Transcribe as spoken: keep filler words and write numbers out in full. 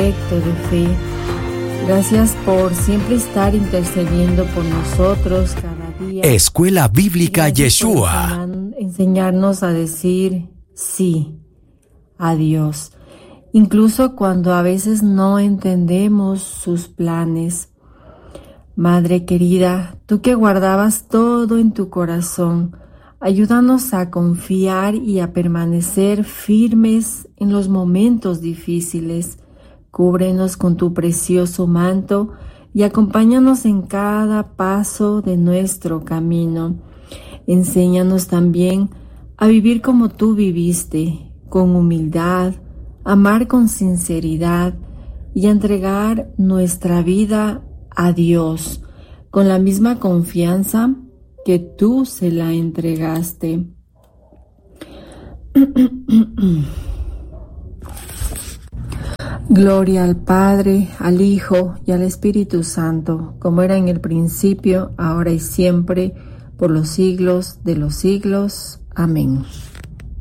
perfecto de fe. Gracias por siempre estar intercediendo por nosotros cada día. Escuela Bíblica Yeshua. Enseñarnos a decir sí a Dios, incluso cuando a veces no entendemos sus planes. Madre querida, tú que guardabas todo en tu corazón, ayúdanos a confiar y a permanecer firmes en los momentos difíciles. Cúbrenos con tu precioso manto y acompáñanos en cada paso de nuestro camino. Enséñanos también a vivir como tú viviste, con humildad, amar con sinceridad y a entregar nuestra vida a Dios con la misma confianza que tú se la entregaste. Gloria al Padre, al Hijo y al Espíritu Santo, como era en el principio, ahora y siempre, por los siglos de los siglos. Amén.